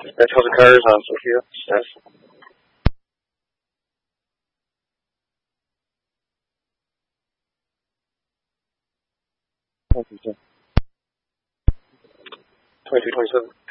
That's how the cars on Sophia. Yes. Thank you, 22, 27.